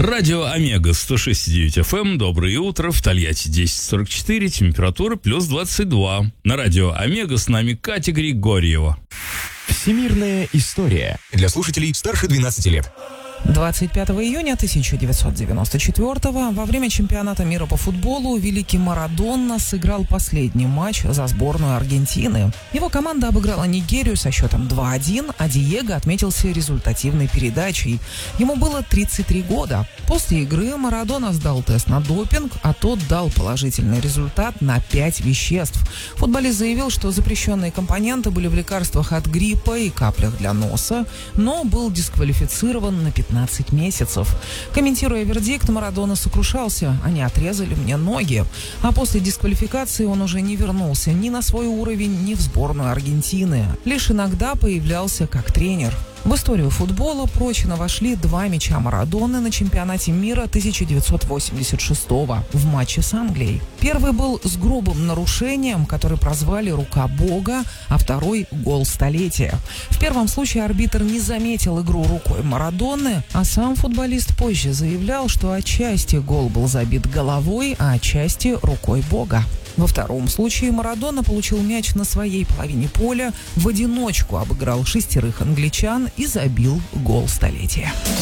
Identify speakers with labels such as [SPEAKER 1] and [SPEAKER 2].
[SPEAKER 1] Радио Омега 106.9 FM. Доброе утро. В Тольятти 10:44. Температура плюс 22. На радио Омега с нами Катя Григорьева.
[SPEAKER 2] Всемирная история для слушателей старше 12 лет.
[SPEAKER 3] 25 июня 1994 во время чемпионата мира по футболу великий Марадона сыграл последний матч за сборную Аргентины. Его команда обыграла Нигерию со счетом 2-1, а Диего отметился результативной передачей. Ему было 33 года. После игры Марадона сдал тест на допинг, а тот дал положительный результат на 5 веществ. Футболист заявил, что запрещенные компоненты были в лекарствах от гриппа и каплях для носа, но был дисквалифицирован на 15 месяцев. Комментируя вердикт, Марадона сокрушался: «Они отрезали мне ноги». А после дисквалификации он уже не вернулся ни на свой уровень, ни в сборную Аргентины. Лишь иногда появлялся как тренер. В историю футбола прочно вошли 2 мяча Марадоны на чемпионате мира 1986 в матче с Англией. Первый был с грубым нарушением, который прозвали «Рука Бога», а второй – «Гол столетия». В первом случае арбитр не заметил игру рукой Марадоны, а сам футболист позже заявлял, что отчасти гол был забит головой, а отчасти рукой Бога. Во втором случае Марадона получил мяч на своей половине поля, в одиночку обыграл 6 англичан и забил гол столетия.